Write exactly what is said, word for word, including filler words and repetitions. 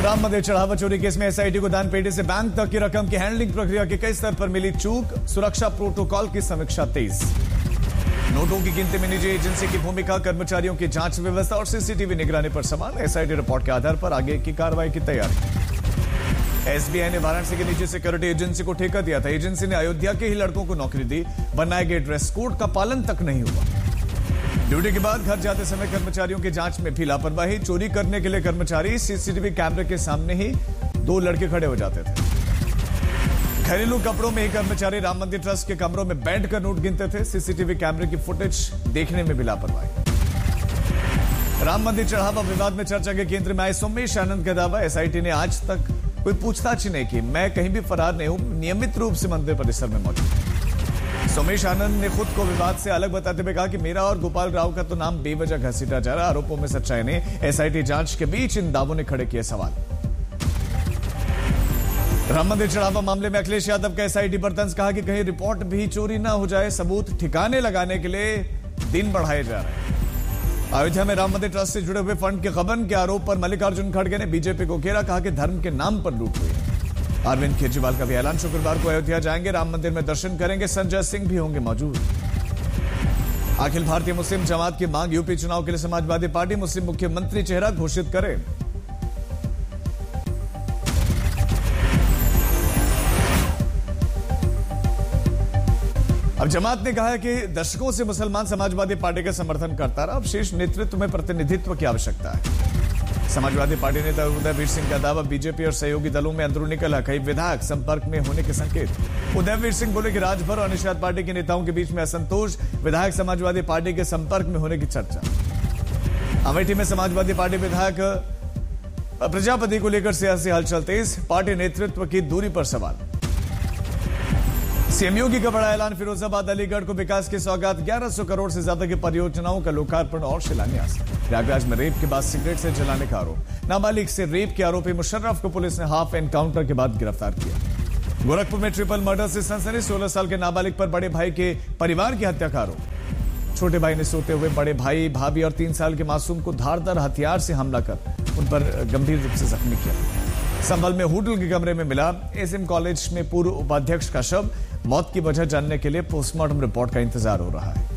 राम मंदिर चढ़ावा चोरी केस में एसआईटी को दान पेटी से बैंक तक की रकम की हैंडलिंग प्रक्रिया के कई स्तर पर मिली चूक, सुरक्षा प्रोटोकॉल की समीक्षा तेज। नोटों की गिनती में निजी एजेंसी की भूमिका, कर्मचारियों की जांच व्यवस्था और सीसीटीवी निगरानी पर सवाल। एसआईटी रिपोर्ट के आधार पर आगे की कार्रवाई की तैयारी। एसबीआई ने वाराणसी की निजी सिक्योरिटी एजेंसी को ठेका दिया था। एजेंसी ने अयोध्या के ही लड़कों को नौकरी दी। बनाए गए ड्रेस कोड का पालन तक नहीं हुआ। ड्यूटी के बाद घर जाते समय कर्मचारियों की जांच में भी लापरवाही। चोरी करने के लिए कर्मचारी सीसीटीवी कैमरे के सामने ही दो लड़के खड़े हो जाते थे। घरेलू कपड़ों में ही कर्मचारी राम मंदिर ट्रस्ट के कमरों में बैठकर नोट गिनते थे। सीसीटीवी कैमरे की फुटेज देखने में भी लापरवाही। राम मंदिर चढ़ावा विवाद में चर्चा के केंद्र में आए सोमेश आनंद का दावा, एसआईटी ने आज तक कोई पूछताछ ही नहीं की। मैं कहीं भी फरार नहीं हूं, नियमित रूप से मंदिर परिसर में मौजूद। सोमेश आनंद ने खुद को विवाद से अलग बताते हुए कहा कि मेरा और गोपाल राव का तो नाम बेवजह घसीटा जा रहा। आरोपों में सच्चाई नहीं। एसआईटी जांच के बीच इन दावों ने खड़े किए सवाल। राम मंदिर चढ़ावा मामले में अखिलेश यादव का एसआईटी पर तंज, कहा कि कहीं रिपोर्ट भी चोरी ना हो जाए। सबूत ठिकाने लगाने के लिए दिन बढ़ाए जा रहे हैं। अयोध्या में राम मंदिर ट्रस्ट से जुड़े हुए फंड के गबन के आरोप पर मल्लिकार्जुन खड़गे ने बीजेपी को घेरा। कहा कि धर्म के नाम पर लूट हुई है। अरविंद केजरीवाल का भी ऐलान, शुक्रवार को अयोध्या जाएंगे, राम मंदिर में दर्शन करेंगे। संजय सिंह भी होंगे मौजूद। अखिल भारतीय मुस्लिम जमात की मांग, यूपी चुनाव के लिए समाजवादी पार्टी मुस्लिम मुख्यमंत्री चेहरा घोषित करे। अब जमात ने कहा है कि दशकों से मुसलमान समाजवादी पार्टी का समर्थन करता रहा। अब शीर्ष नेतृत्व में प्रतिनिधित्व की आवश्यकता है। समाजवादी पार्टी नेता उदयवीर सिंह का दावा, बीजेपी और सहयोगी दलों में अंदरूनी कलह, कई विधायक संपर्क में होने के संकेत। उदयवीर सिंह बोले कि राजभर और निषाद पार्टी के नेताओं के बीच में असंतोष, विधायक समाजवादी पार्टी के संपर्क में होने की चर्चा। अमेठी में समाजवादी पार्टी विधायक प्रजापति को लेकर सियासी हलचल तेज, पार्टी नेतृत्व की दूरी पर सवाल। सीएमयू का बड़ा ऐलान, फिरोजाबाद अलीगढ़ को विकास की सौगात, ग्यारह सौ करोड़ से ज्यादा की परियोजनाओं का लोकार्पण और शिलान्यास। प्रयागराज में रेप के बाद सिगरेट से जलाने का आरोप, नाबालिग से रेप के आरोपी मुशर्रफ को पुलिस ने हाफ एनकाउंटर के बाद गिरफ्तार किया। गोरखपुर में ट्रिपल मर्डर से सनसनी, सोलह साल के नाबालिग पर बड़े भाई के परिवार की हत्या का आरोप। छोटे भाई ने सोते हुए बड़े भाई, भाभी और तीन साल के मासूम को धारदार हथियार से हमला कर उन पर गंभीर रूप से जख्मी किया। संभल में होटल के कमरे में मिला एसएम कॉलेज में पूर्व उपाध्यक्ष का शव। मौत की वजह जानने के लिए पोस्टमार्टम रिपोर्ट का इंतजार हो रहा है।